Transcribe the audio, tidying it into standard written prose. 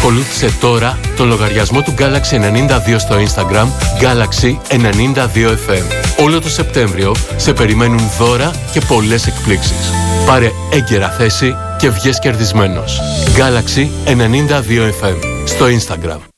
Ακολούθησε τώρα το λογαριασμό του Galaxy 92 στο Instagram, Galaxy 92FM. Όλο το Σεπτέμβριο σε περιμένουν δώρα και πολλές εκπλήξεις. Πάρε έγκαιρα θέση και βγες κερδισμένος. Galaxy 92FM στο Instagram.